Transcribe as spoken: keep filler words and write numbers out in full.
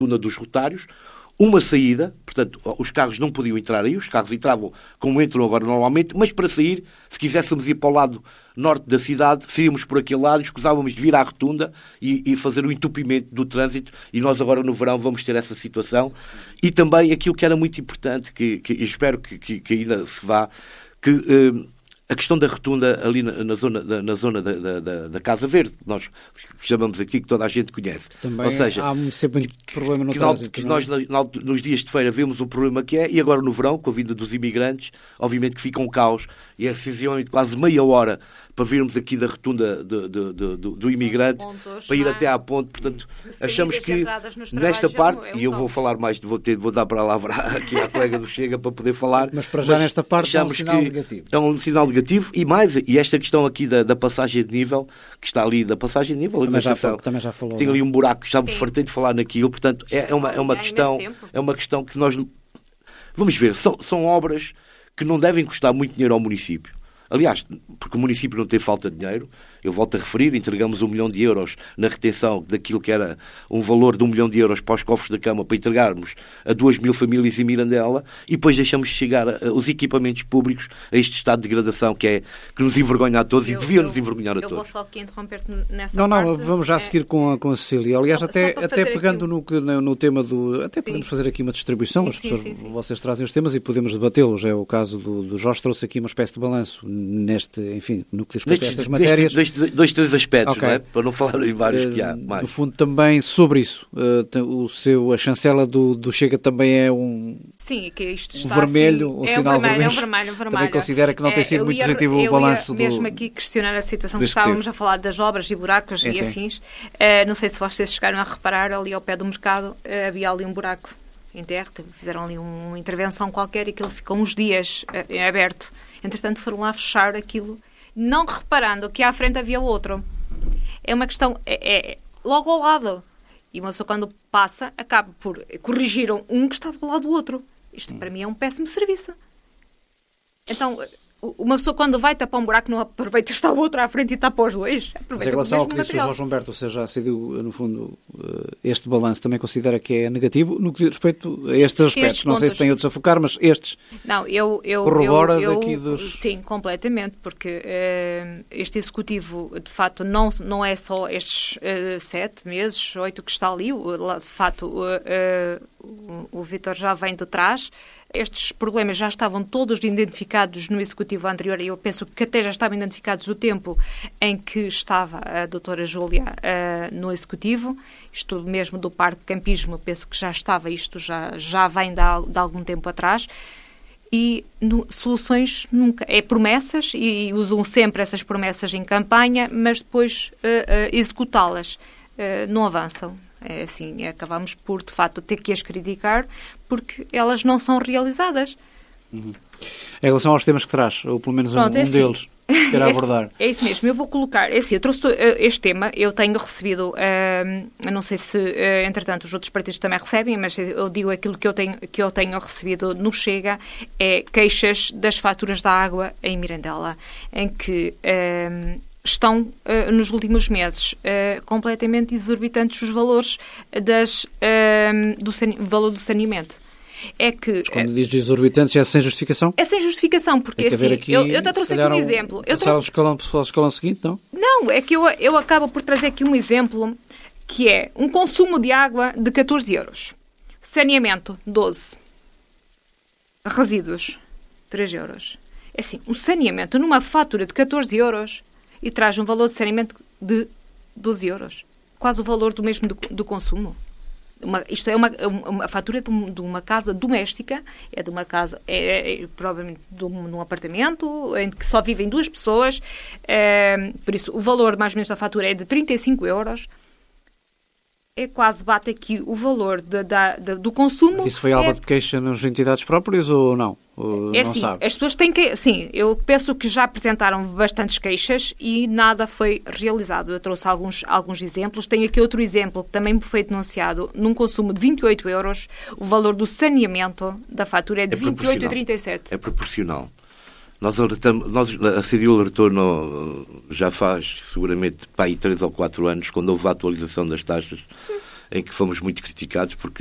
rotunda dos rotários, uma saída, portanto, os carros não podiam entrar aí, os carros entravam como entram agora normalmente, mas para sair, se quiséssemos ir para o lado norte da cidade, saíamos por aquele lado, escusávamos de vir à rotunda e, e fazer o entupimento do trânsito, e nós agora no verão vamos ter essa situação. E também aquilo que era muito importante, que, que espero que, que, que ainda se vá, que... Eh, a questão da rotunda ali na, na zona, da, na zona da, da, da Casa Verde, que nós chamamos aqui, que toda a gente conhece. Também Ou seja, há sempre muito problema no que, trânsito. Que nós, nos dias de feira, vemos o problema que é, e agora no verão, com a vinda dos imigrantes, obviamente que fica um caos, e é precisamente quase meia hora para virmos aqui da rotunda de, de, de, do, do imigrante, pontos, para ir até à ponte. Portanto, achamos que nesta parte, é um e eu vou falar mais, vou, ter, vou dar para a palavra aqui à colega do Chega para poder falar. Mas para já mas nesta parte é um sinal negativo. É um sinal negativo, e mais, e esta questão aqui da, da passagem de nível, que está ali, da passagem de nível, também, já, estação, também já falou. Tem ali um buraco, já me fartei de falar naquilo, portanto, é, é, uma, é, uma questão, é uma questão que nós... Vamos ver, são, são obras que não devem custar muito dinheiro ao município. Aliás, porque o município não tem falta de dinheiro, eu volto a referir, entregamos um milhão de euros na retenção daquilo que era um valor de um milhão de euros para os cofres da Câmara para entregarmos a duas mil famílias em Mirandela, e depois deixamos chegar a, a, os equipamentos públicos a este estado de degradação que, é, que nos envergonha a todos eu, e devia eu, nos envergonhar a eu todos. Eu vou só aqui interromper-te nessa não, parte. Não, não, vamos já é... seguir com a, com a Cecília. Aliás, só, até, só até pegando no, no, no tema do... Até sim. podemos fazer aqui uma distribuição, sim, as pessoas, sim, sim, sim. vocês trazem os temas e podemos debatê-los. É o caso do, do Jorge, trouxe aqui uma espécie de balanço neste, enfim, no que diz respeito a estas matérias. Dois, dois, dois, três aspectos. Okay. Não é? Para não falar em vários uh, que há mais. No fundo, também sobre isso, uh, o seu, a chancela do, do Chega também é um, sim, que isto está um vermelho, assim, um é sinal um vermelho, vermelho. É um vermelho, um vermelho. Também considera que não tem sido é, muito ia, positivo o balanço do... do... mesmo aqui questionar a situação que Deste estávamos tempo. a falar das obras e buracos é, e sim. afins. Uh, não sei se vocês chegaram a reparar, ali ao pé do mercado uh, havia ali um buraco em terra, fizeram ali uma intervenção qualquer e aquilo ficou uns dias uh, aberto. Entretanto, foram lá fechar aquilo, não reparando que à frente havia outro. É uma questão, é, é logo ao lado. E uma pessoa, quando passa, acaba por corrigir um que estava ao lado do outro. Isto, para mim, é um péssimo serviço. Então, uma pessoa, quando vai tapar um buraco, não aproveita que está o outro à frente e tapa os dois. Mas em relação ao que disse o João Humberto, ou seja, já decidiu, no fundo, este balanço também considera que é negativo no que diz respeito a estes aspectos. Estes não pontos. Sei se tem outros a focar, mas estes não, eu, eu, corrobora eu, eu, daqui dos... Sim, completamente, porque uh, este executivo, de facto, não, não é só estes uh, sete meses, oito que está ali, de facto, uh, uh, o, o Vítor já vem de trás. Estes problemas já estavam todos identificados no executivo anterior e eu penso que até já estavam identificados do tempo em que estava a doutora Júlia uh, no executivo. Isto mesmo do parque de campismo, eu penso que já estava, isto já, já vem de, de algum tempo atrás. E no, soluções nunca. É promessas e usam sempre essas promessas em campanha, mas depois uh, uh, executá-las uh, não avançam. É assim, acabamos por, de facto, ter que as criticar porque elas não são realizadas. Uhum. Em relação aos temas que traz, ou pelo menos Pronto, um, um é assim. deles, quero é abordar. Assim, é isso mesmo, eu vou colocar, é assim, eu trouxe este tema, eu tenho recebido, uh, não sei se, uh, entretanto, os outros partidos também recebem, mas eu digo aquilo que eu tenho, que eu tenho recebido no Chega, é queixas das faturas da água em Mirandela, em que... Uh, estão, uh, nos últimos meses, uh, completamente exorbitantes os valores das, uh, do sane... valor do saneamento. É que... Mas quando uh, diz exorbitantes é sem justificação? É sem justificação, porque assim, aqui, eu, eu trouxe aqui um exemplo. Eu trouxe... o escalão, o escalão seguinte, não? Não, é que eu, eu acabo por trazer aqui um exemplo que é um consumo de água de catorze euros. Saneamento, doze. Resíduos, três euros. É assim, um saneamento numa fatura de catorze euros... e traz um valor de saneamento de doze euros. Quase o valor do mesmo do, do consumo. Uma, isto é uma, uma fatura de, um, de uma casa doméstica, é de uma casa, é, é provavelmente de um, de um apartamento, em que só vivem duas pessoas, é, por isso o valor mais ou menos da fatura é de trinta e cinco euros. É quase bate aqui o valor de, da, de, do consumo. Isso foi alvo é... de queixa nas entidades próprias ou não? Ou é não assim, sabe? As pessoas têm que... Sim, eu penso que já apresentaram bastantes queixas e nada foi realizado. Eu trouxe alguns, alguns exemplos. Tenho aqui outro exemplo que também me foi denunciado. Num consumo de vinte e oito euros, o valor do saneamento da fatura é de é vinte e oito vírgula trinta e sete. É proporcional. Nós alertamos, nós, a C D U alertou no, já faz seguramente para aí três ou quatro anos, quando houve a atualização das taxas, em que fomos muito criticados porque